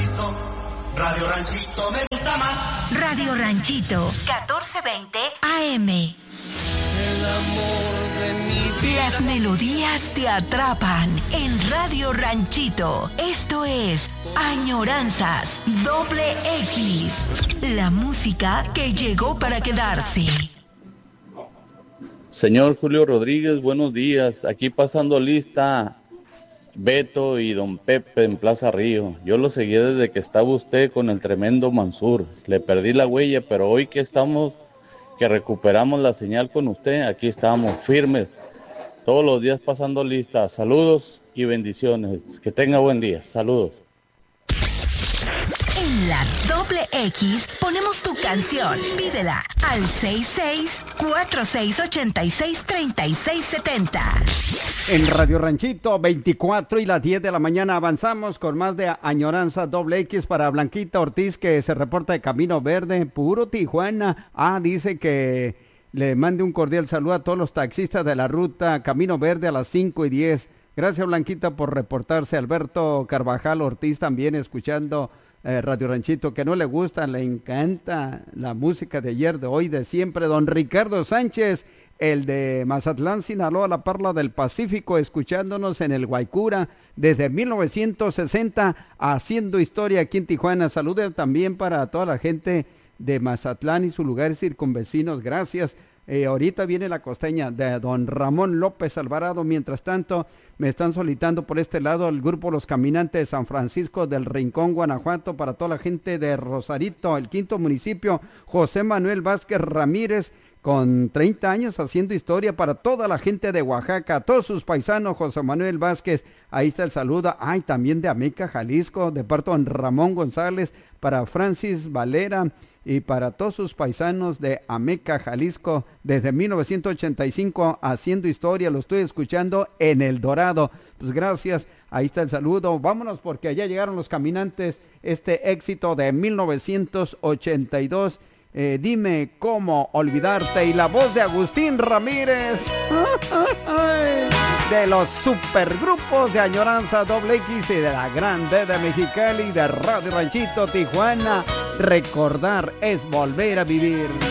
Radio Ranchito me gusta más. Radio Ranchito, 1420 AM. El amor de mi vida. Las melodías te atrapan en Radio Ranchito. Esto es Añoranzas XX. La música que llegó para quedarse. Señor Julio Rodríguez, buenos días. Aquí pasando lista Beto y don Pepe en Plaza Río. Yo lo seguí desde que estaba usted con el tremendo Mansur. Le perdí la huella, pero hoy que recuperamos la señal con usted, aquí estamos firmes. Todos los días pasando lista. Saludos y bendiciones. Que tenga buen día. Saludos. En la X ponemos tu canción. Pídela al 66-4686-3670. En Radio Ranchito, 24 y las 10 de la mañana avanzamos con más de Añoranza X para Blanquita Ortiz, que se reporta de Camino Verde, puro Tijuana. Dice que le mande un cordial saludo a todos los taxistas de la ruta Camino Verde a las 5:10. Gracias, Blanquita, por reportarse. Alberto Carvajal Ortiz también escuchando Radio Ranchito, que no le gusta, le encanta la música de ayer, de hoy, de siempre. Don Ricardo Sánchez, el de Mazatlán, Sinaloa, la Perla del Pacífico, escuchándonos en el Guaycura desde 1960, haciendo historia aquí en Tijuana. Saludos también para toda la gente de Mazatlán y sus lugares circunvecinos. Gracias. Ahorita viene la costeña de don Ramón López Alvarado. Mientras tanto, me están solicitando por este lado el grupo Los Caminantes de San Francisco del Rincón, Guanajuato, para toda la gente de Rosarito, el quinto municipio. José Manuel Vázquez Ramírez, con 30 años haciendo historia para toda la gente de Oaxaca, todos sus paisanos. José Manuel Vázquez, ahí está el saludo. También de Ameca, Jalisco, de parte de don Ramón González, para Francis Valera y para todos sus paisanos de Ameca, Jalisco, desde 1985 haciendo historia. Lo estoy escuchando en El Dorado. Pues gracias, ahí está el saludo. Vámonos porque allá llegaron los caminantes, este éxito de 1982. Dime cómo olvidarte, y la voz de Agustín Ramírez de los supergrupos de Añoranza X y de la Grande de Mexicali, de Radio Ranchito Tijuana. Recordar es volver a vivir.